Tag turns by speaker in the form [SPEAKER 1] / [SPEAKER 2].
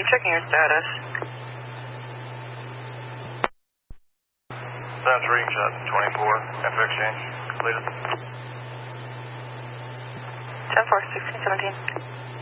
[SPEAKER 1] checking your status.
[SPEAKER 2] That's Ringshot 24, after exchange completed.
[SPEAKER 1] 10-4, 16-17.